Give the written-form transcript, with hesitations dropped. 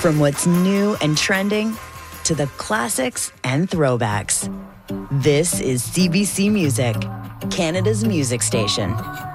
From what's new and trending to the classics and throwbacks. This is CBC Music, Canada's music station.